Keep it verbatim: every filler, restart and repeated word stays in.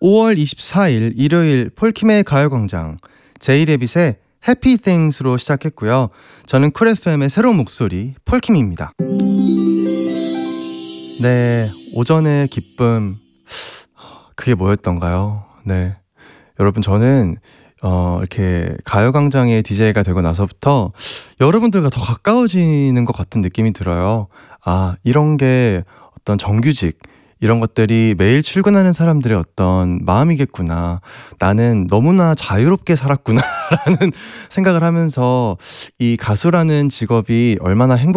오월 이십사일 일요일 폴킴의 가요광장 제이레빗의 해피 띵스로 시작했고요. 저는 쿨 에프엠의 새로운 목소리 폴킴입니다. 네, 오전의 기쁨 그게 뭐였던가요? 네, 여러분 저는 어, 이렇게 가요광장의 디제이가 되고 나서부터 여러분들과 더 가까워지는 것 같은 느낌이 들어요. 아, 이런 게 어떤 정규직 이런 것들이 매일 출근하는 사람들의 어떤 마음이겠구나. 나는 너무나 자유롭게 살았구나 라는 생각을 하면서 이 가수라는 직업이 얼마나 행복